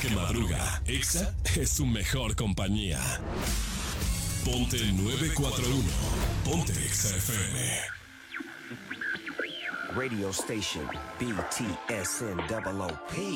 que madruga, Exa es su mejor compañía. Ponte 941. Ponte Exa FM. Radio station BTSN OOP.